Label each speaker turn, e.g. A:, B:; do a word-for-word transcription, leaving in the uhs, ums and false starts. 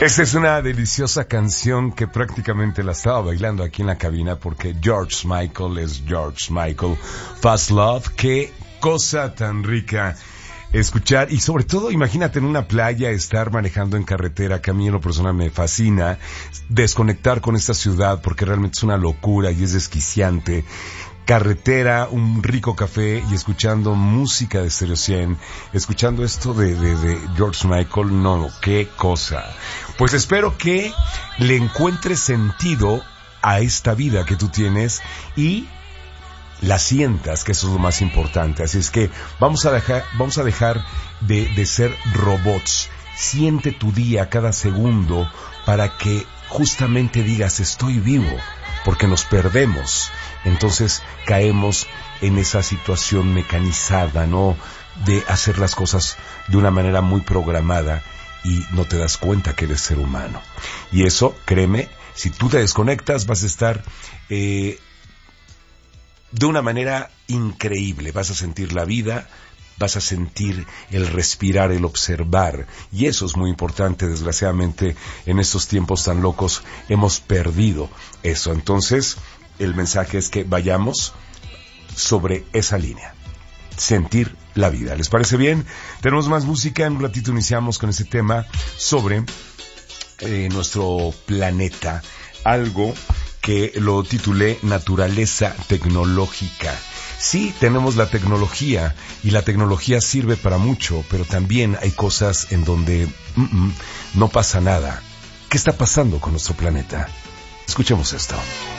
A: Esta es una deliciosa canción que prácticamente la estaba bailando aquí en la cabina porque George Michael es George Michael. Fast Love, qué cosa tan rica escuchar, y sobre todo imagínate en una playa estar manejando en carretera, que a mí en lo personal me fascina, desconectar con esta ciudad porque realmente es una locura y es desquiciante. Carretera, un rico café y escuchando música de Stereo cien, escuchando esto de, de, de George Michael, no, qué cosa. Pues espero que le encuentres sentido a esta vida que tú tienes y la sientas, que eso es lo más importante. Así es que vamos a dejar, vamos a dejar de, de ser robots. Siente tu día cada segundo para que justamente digas estoy vivo, porque nos perdemos. Entonces caemos en esa situación mecanizada, ¿no? De hacer las cosas de una manera muy programada y no te das cuenta que eres ser humano. Y eso, créeme, si tú te desconectas vas a estar eh, de una manera increíble. Vas a sentir la vida, vas a sentir el respirar, el observar. Y eso es muy importante. Desgraciadamente, en estos tiempos tan locos hemos perdido eso. Entonces, el mensaje es que vayamos sobre esa línea. Sentir la vida. ¿Les parece bien? Tenemos más música. En un ratito iniciamos con ese tema sobre eh, nuestro planeta. Algo que lo titulé Naturaleza Tecnológica. Sí, tenemos la tecnología y la tecnología sirve para mucho, pero también hay cosas en donde mm, mm, no pasa nada. ¿Qué está pasando con nuestro planeta? Escuchemos esto.